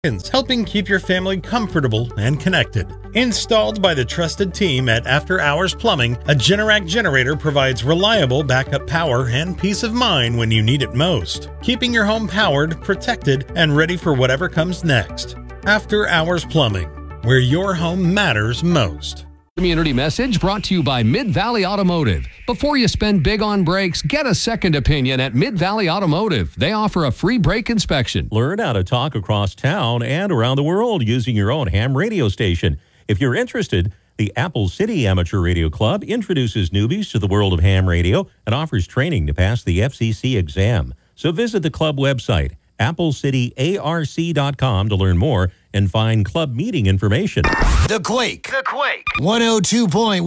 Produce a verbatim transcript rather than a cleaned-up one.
helping keep your family comfortable and connected. Installed by the trusted team at After Hours Plumbing, a Generac generator provides reliable backup power and peace of mind when you need it most, keeping your home powered, protected, and ready for whatever comes next. After Hours Plumbing, where your home matters most. Community message brought to you by Mid-Valley Automotive. Before you spend big on brakes, get a second opinion at Mid-Valley Automotive. They offer a free brake inspection. Learn how to talk across town and around the world using your own ham radio station. If you're interested, the Apple City Amateur Radio Club introduces newbies to the world of ham radio and offers training to pass the F C C exam. So visit the club website, apple city A R C dot com, to learn more and find club meeting information. The Quake. The Quake. one oh two point one